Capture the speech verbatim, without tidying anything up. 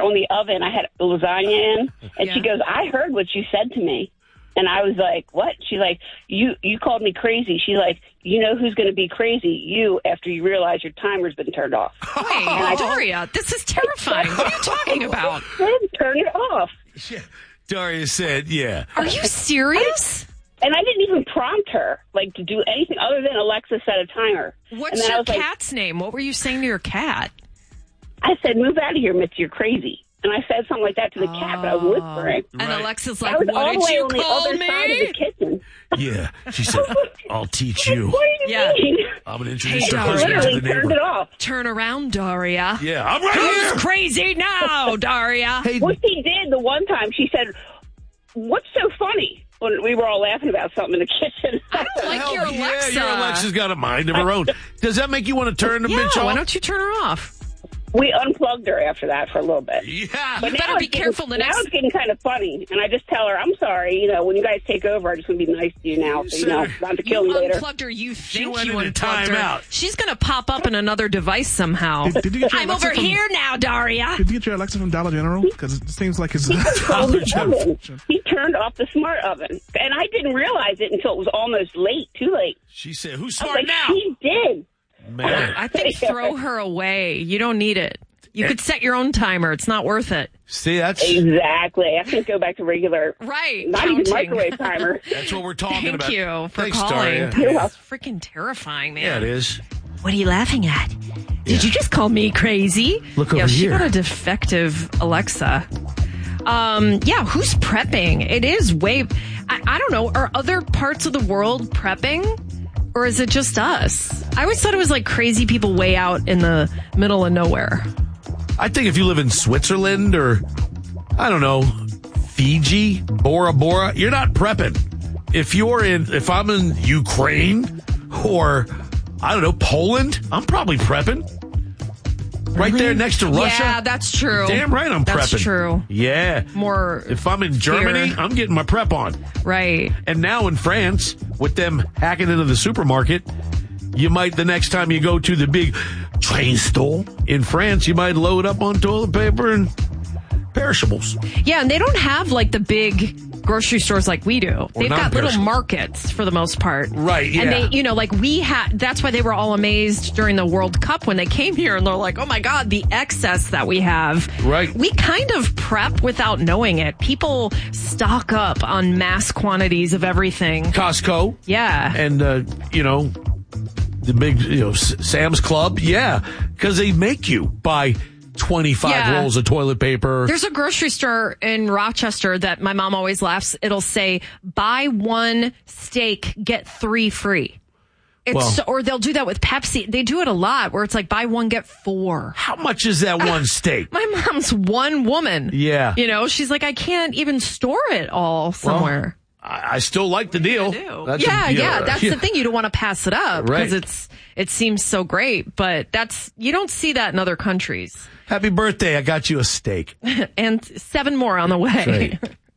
on the oven. I had lasagna in, and Yeah. she goes, I heard what you said to me. And I was like, what? She's like, you you called me crazy. She's like, you know who's going to be crazy? You, after you realize your timer's been turned off. Wait, Daria, this is terrifying. What are you talking about? Then turn it off. Yeah. Daria said, yeah. Are you serious? And I didn't even prompt her, like, to do anything other than Alexa set a timer. What's and then I your was like, cat's name? What were you saying to your cat? I said, move out of here, Mitzi, you're crazy. And I said something like that to the cat, but I was whispering. And Right. Alexa's I like, was what all did the way you on the call other me? side of the kitchen. Yeah. She said, I'll teach you. What do you Yeah. mean? I'm going to introduce Hey, your Daria. husband to Literally the turned neighbor. it off. Turn around, Daria. Yeah, I'm right Who's here. crazy now, Daria? Hey, What she did the one time, she said, what's so funny? When we were all laughing about something in the kitchen. I don't like hell, your Alexa. Yeah, your Alexa's got a mind of her own. Does that make you want to turn the Yeah, bitch off? why don't you turn her off? We unplugged her after that for a little bit. Yeah. But You now better be it's getting- careful the now next- it's getting kind of funny, and I just tell her, I'm sorry, you know, when you guys take over, I just want to be nice to you now, so you know, not to kill You me later. unplugged her. You think went you into unplugged her. timeout. She's going to pop up in another device somehow. Did, did you get your I'm Alexa over from, here now, Daria. Did you get your Alexa from Dollar General? Because it seems like it's He controlled the Dollar oven. General. He turned off the smart oven, and I didn't realize it until it was almost late, too late. She said, who's I was smart like, now? she did. Man. I think throw her away. You don't need it. You could set your own timer. It's not worth it. See, that's Exactly. I think go back to regular, Right. not counting. even microwave timer. that's what we're talking Thank about. you for Thanks, calling. Daria. You're welcome. It's freaking terrifying, man. Yeah, it is. What are you laughing at? Did you just call me crazy? Look yeah, over she here. got a defective Alexa. Um, yeah, who's prepping? It is way. I, I don't know. Are other parts of the world prepping? Or is it just us? I always thought it was like crazy people way out in the middle of nowhere. I think if you live in Switzerland or, I don't know, Fiji, Bora Bora, you're not prepping. If you're in, if I'm in Ukraine or, I don't know, Poland, I'm probably prepping. Right there next to Russia. Yeah, that's true. Damn right I'm That's prepping. true. Yeah. More If I'm in Germany, fear. I'm getting my prep on. Right. And now in France, with them hacking into the supermarket, you might, the next time you go to the big train store in France, you might load up on toilet paper and perishables. Yeah, and they don't have like the big grocery stores like we do. They've got little non-perishable. markets for the most part. Right, yeah. And they, you know, like we had, that's why they were all amazed during the World Cup when they came here and they're like, oh my God, the excess that we have. Right. We kind of prep without knowing it. People stock up on mass quantities of everything. Costco. Yeah. And, uh, you know, the big, you know, S- Sam's Club. Yeah. Because they make you buy twenty-five Yeah. rolls of toilet paper. There's a grocery store in Rochester that my mom always laughs. It'll say, buy one steak, get three free. It's Well- so, or they'll do that with Pepsi. They do it a lot where it's like, buy one, get four. How much is that one steak? My mom's one woman. Yeah. You know, she's like, I can't even store it all somewhere. I, I still like the deal. That's yeah, a- you know, yeah, that's yeah. the thing. You don't want to pass it up Right. because it's it seems so great, but that's you don't see that in other countries. Happy birthday. I got you a steak. And seven more on the way. Right.